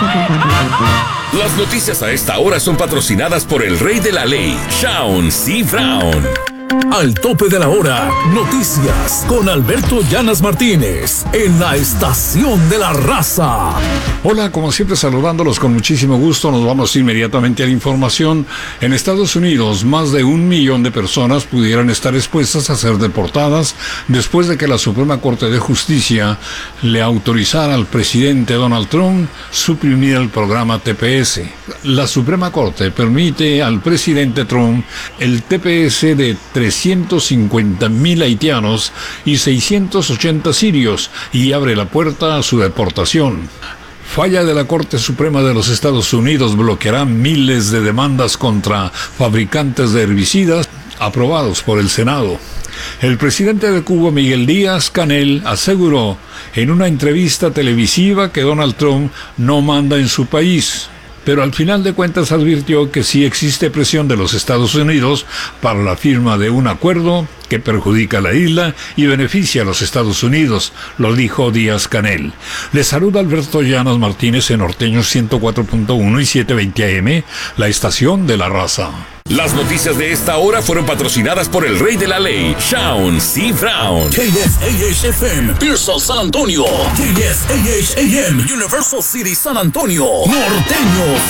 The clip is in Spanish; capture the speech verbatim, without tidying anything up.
Las noticias a esta hora son patrocinadas por el rey de la ley, Shaun C. Brown. Al tope de la hora, noticias con Alberto Llanas Martínez en la Estación de la Raza. Hola, como siempre saludándolos con muchísimo gusto, nos vamos inmediatamente a la información. En Estados Unidos, más de un millón de personas pudieran estar expuestas a ser deportadas después de que la Suprema Corte de Justicia le autorizara al presidente Donald Trump suprimir el programa T P S. La Suprema Corte permite al presidente Trump el T P S de trescientos cincuenta mil haitianos y seiscientos ochenta sirios y abre la puerta a su deportación. Falla de la Corte Suprema de los Estados Unidos bloqueará miles de demandas contra fabricantes de herbicidas aprobados por el Senado. El presidente de Cuba, Miguel Díaz-Canel, aseguró en una entrevista televisiva que Donald Trump no manda en su país, pero al final de cuentas advirtió que sí existe presión de los Estados Unidos para la firma de un acuerdo que perjudica a la isla y beneficia a los Estados Unidos, lo dijo Díaz-Canel. Les saluda Alberto Llanas Martínez en Norteño ciento cuatro punto uno y setecientos veinte A M, la estación de la raza. Las noticias de esta hora fueron patrocinadas por el rey de la ley, Shaun C. Brown. K S A H F M, Pearsall, San Antonio. K S A H A M, Universal City, San Antonio. Norteño